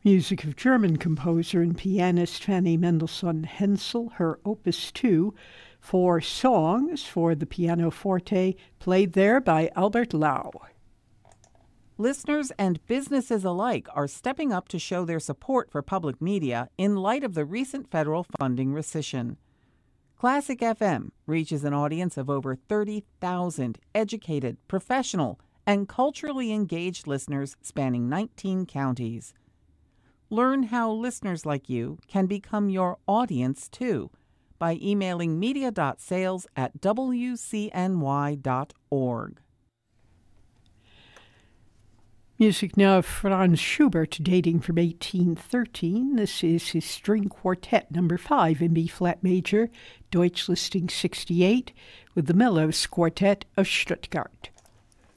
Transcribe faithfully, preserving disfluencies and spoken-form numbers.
Music of German composer and pianist Fanny Mendelssohn Hensel, her Opus two, four songs for the pianoforte, played there by Albert Lau. Listeners and businesses alike are stepping up to show their support for public media in light of the recent federal funding rescission. Classic F M reaches an audience of over thirty thousand educated, professional, and culturally engaged listeners spanning nineteen counties. Learn how listeners like you can become your audience, too, by emailing media.sales at w c n y dot org. Music now of Franz Schubert, dating from eighteen thirteen. This is his String Quartet number five in B-flat major, Deutsch listing sixty-eight, with the Mellows Quartet of Stuttgart.